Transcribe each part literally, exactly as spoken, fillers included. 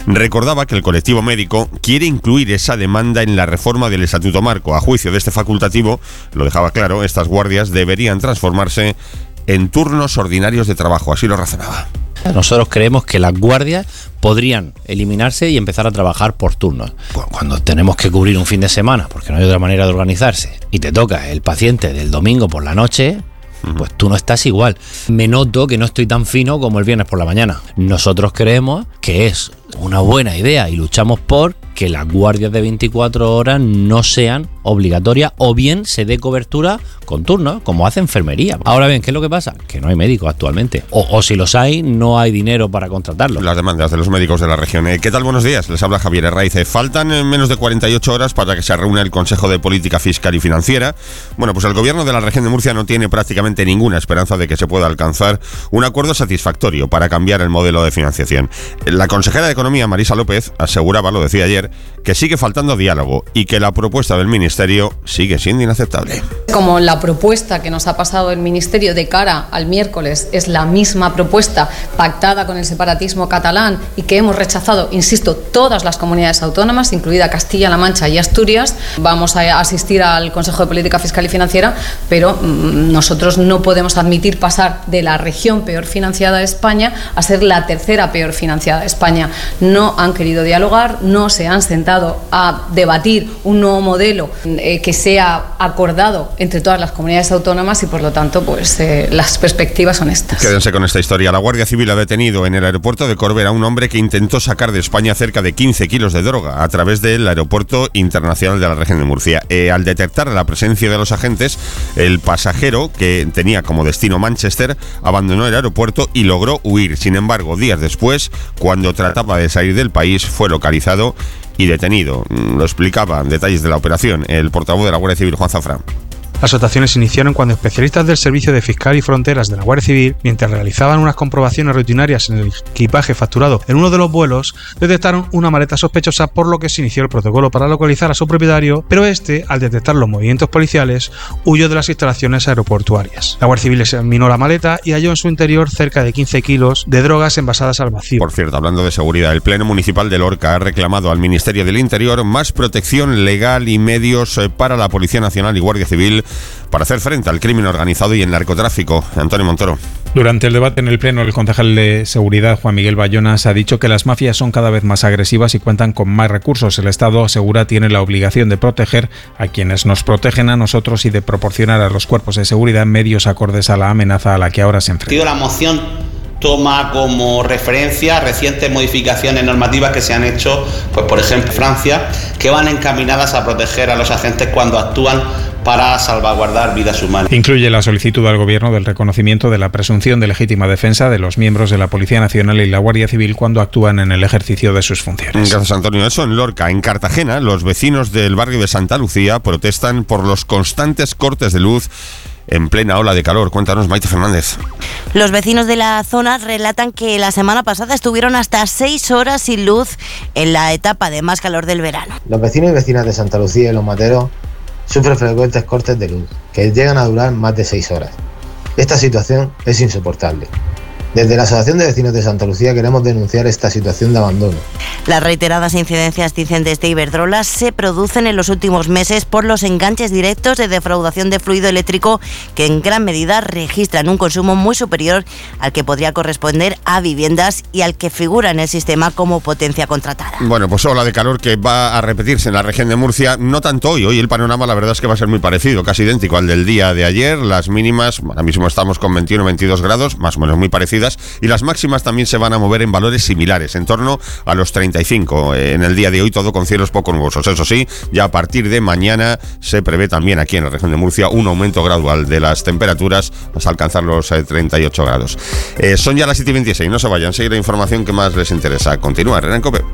Recordaba que el colectivo médico quiere incluir esa demanda en la reforma del Estatuto Marco. A juicio de este facultativo, lo dejaba claro, estas guardias deberían transformarse en turnos ordinarios de trabajo, así lo razonaba. Nosotros creemos que las guardias podrían eliminarse y empezar a trabajar por turnos. Cuando tenemos que cubrir un fin de semana, porque no hay otra manera de organizarse, y te toca el paciente del domingo por la noche, pues tú no estás igual. Me noto que no estoy tan fino como el viernes por la mañana. Nosotros creemos que es una buena idea y luchamos por que las guardias de veinticuatro horas no sean obligatorias o bien se dé cobertura con turnos, como hace enfermería. Ahora bien, ¿qué es lo que pasa? Que no hay médicos actualmente. O, o si los hay, no hay dinero para contratarlos. Las demandas de los médicos de la región. ¿Qué tal? Buenos días. Les habla Javier Herraiz. Faltan menos de cuarenta y ocho horas para que se reúna el Consejo de Política Fiscal y Financiera. Bueno, pues el gobierno de la región de Murcia no tiene prácticamente ninguna esperanza de que se pueda alcanzar un acuerdo satisfactorio para cambiar el modelo de financiación. La consejera de Economía, Marisa López, aseguraba, lo decía ayer, que sigue faltando diálogo y que la propuesta del Ministerio sigue siendo inaceptable. Como la propuesta que nos ha pasado el Ministerio de cara al miércoles es la misma propuesta pactada con el separatismo catalán y que hemos rechazado, insisto, todas las comunidades autónomas, incluida Castilla-La Mancha y Asturias, vamos a asistir al Consejo de Política Fiscal y Financiera, pero mmm, nosotros no podemos admitir pasar de la región peor financiada de España a ser la tercera peor financiada de España. No han querido dialogar, no se han sentado a debatir un nuevo modelo eh, que sea acordado entre todas las comunidades autónomas y por lo tanto pues eh, las perspectivas son estas. Quédense con esta historia. La Guardia Civil ha detenido en el aeropuerto de Corbera a un hombre que intentó sacar de España cerca de quince kilos de droga a través del aeropuerto internacional de la región de Murcia. Eh, al detectar la presencia de los agentes, el pasajero, que tenía como destino Manchester, abandonó el aeropuerto y logró huir. Sin embargo, días después, cuando trataba de salir del país, fue localizado y detenido. Lo explicaba en detalles de la operación el portavoz de la Guardia Civil, Juan Zafrán. Las actuaciones se iniciaron cuando especialistas del Servicio de Fiscal y Fronteras de la Guardia Civil, mientras realizaban unas comprobaciones rutinarias en el equipaje facturado en uno de los vuelos, detectaron una maleta sospechosa, por lo que se inició el protocolo para localizar a su propietario, pero este, al detectar los movimientos policiales, huyó de las instalaciones aeroportuarias. La Guardia Civil examinó la maleta y halló en su interior cerca de quince kilos de drogas envasadas al vacío. Por cierto, hablando de seguridad, el Pleno Municipal de Lorca ha reclamado al Ministerio del Interior más protección legal y medios para la Policía Nacional y Guardia Civil para hacer frente al crimen organizado y el narcotráfico. Antonio Montoro. Durante el debate en el Pleno, el concejal de Seguridad, Juan Miguel Bayonas, ha dicho que las mafias son cada vez más agresivas y cuentan con más recursos. El Estado, asegura, tiene la obligación de proteger a quienes nos protegen a nosotros y de proporcionar a los cuerpos de seguridad medios acordes a la amenaza a la que ahora se enfrenta. La moción toma como referencia recientes modificaciones normativas que se han hecho, pues por ejemplo, en Francia, que van encaminadas a proteger a los agentes cuando actúan para salvaguardar vidas humanas. Incluye la solicitud al Gobierno del reconocimiento de la presunción de legítima defensa de los miembros de la Policía Nacional y la Guardia Civil cuando actúan en el ejercicio de sus funciones. Gracias, Antonio. Eso en Lorca. En Cartagena, los vecinos del barrio de Santa Lucía protestan por los constantes cortes de luz en plena ola de calor. Cuéntanos, Maite Fernández. Los vecinos de la zona relatan que la semana pasada estuvieron hasta seis horas sin luz en la etapa de más calor del verano. Los vecinos y vecinas de Santa Lucía y Los Materos sufren frecuentes cortes de luz que llegan a durar más de seis horas. Esta situación es insoportable. Desde la Asociación de Vecinos de Santa Lucía queremos denunciar esta situación de abandono. Las reiteradas incidencias, dicen desde Iberdrola, se producen en los últimos meses por los enganches directos de defraudación de fluido eléctrico que en gran medida registran un consumo muy superior al que podría corresponder a viviendas y al que figura en el sistema como potencia contratada. Bueno, pues ola de calor que va a repetirse en la región de Murcia, no tanto hoy. Hoy el panorama la verdad es que va a ser muy parecido, casi idéntico al del día de ayer. Las mínimas, ahora mismo estamos con veintiuno veintidós grados, más o menos muy parecidas. Y las máximas también se van a mover en valores similares, en torno a los treinta y cinco. En el día de hoy todo con cielos poco nubosos. Eso sí, ya a partir de mañana se prevé también aquí en la región de Murcia un aumento gradual de las temperaturas hasta alcanzar los eh, treinta y ocho grados. Eh, son ya las siete y veintiséis, no se vayan, seguir la información que más les interesa. Continúa, Herrera en COPE.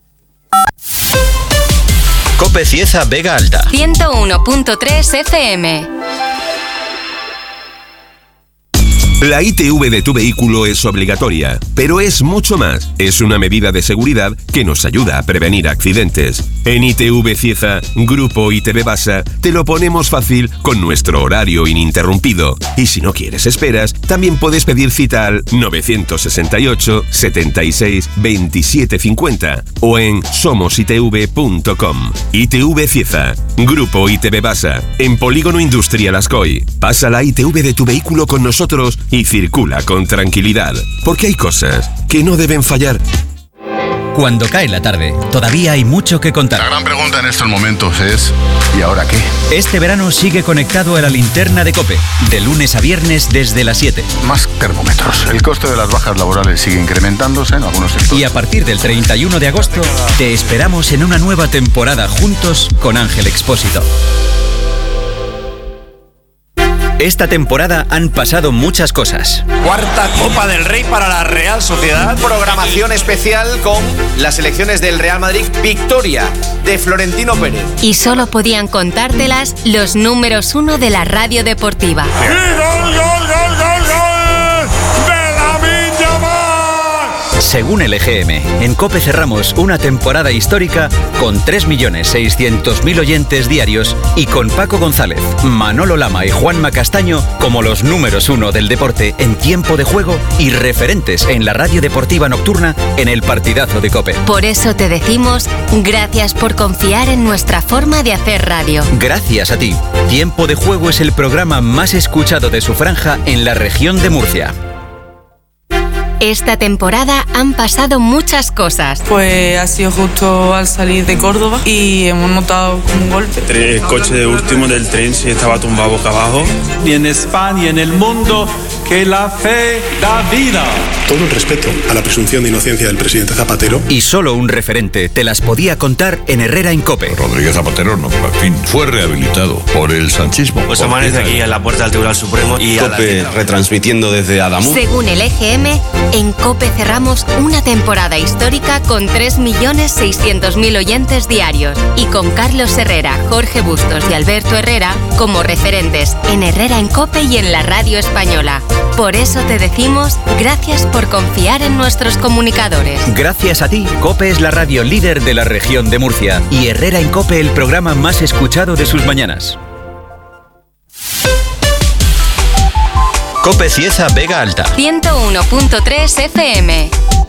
COPE Cieza Vega Alta. ciento uno punto tres F M. La I T V de tu vehículo es obligatoria, pero es mucho más. Es una medida de seguridad que nos ayuda a prevenir accidentes. En I T V Cieza, Grupo I T V Basa, te lo ponemos fácil con nuestro horario ininterrumpido. Y si no quieres esperas, también puedes pedir cita al nueve seis ocho, setenta y seis, veintisiete cincuenta o en somos i t v punto com. I T V Cieza, Grupo I T V Basa, en Polígono Industrial Ascoy. Pasa la I T V de tu vehículo con nosotros y circula con tranquilidad, porque hay cosas que no deben fallar. Cuando cae la tarde, todavía hay mucho que contar. La gran pregunta en estos momentos es ¿y ahora qué? Este verano sigue conectado a la linterna de COPE, de lunes a viernes desde las siete. Más termómetros. El coste de las bajas laborales sigue incrementándose en algunos sectores. Y a partir del treinta y uno de agosto, te esperamos en una nueva temporada juntos con Ángel Expósito. Esta temporada han pasado muchas cosas. Cuarta Copa del Rey para la Real Sociedad. Programación especial con las selecciones del Real Madrid. Victoria de Florentino Pérez. Y solo podían contártelas los números uno de la radio deportiva. ¡Y gol, gol, gol, gol, gol! ¡De Lamine Yamal! Según el E G M, en COPE cerramos una temporada histórica con tres millones seiscientos mil oyentes diarios y con Paco González, Manolo Lama y Juanma Castaño como los números uno del deporte en tiempo de juego y referentes en la radio deportiva nocturna en el partidazo de COPE. Por eso te decimos gracias por confiar en nuestra forma de hacer radio. Gracias a ti. Tiempo de juego es el programa más escuchado de su franja en la región de Murcia. Esta temporada han pasado muchas cosas. Pues ha sido justo al salir de Córdoba y hemos notado un golpe. El coche último del tren se estaba tumbado boca abajo. Y en España y en el mundo, que la fe da vida. Todo el respeto a la presunción de inocencia del presidente Zapatero. Y solo un referente te las podía contar en Herrera en COPE. Rodríguez Zapatero, no, por fin, fue rehabilitado por el sanchismo. Pues amanece aquí en la puerta del Tribunal Supremo y COPE retransmitiendo desde Adamuz. Según el E G M, en COPE cerramos una temporada histórica con tres millones seiscientos mil oyentes diarios y con Carlos Herrera, Jorge Bustos y Alberto Herrera como referentes en Herrera en COPE y en la radio española. Por eso te decimos gracias por confiar en nuestros comunicadores. Gracias a ti, COPE es la radio líder de la región de Murcia y Herrera en COPE el programa más escuchado de sus mañanas. COPE Cieza Vega Alta. ciento uno punto tres F M.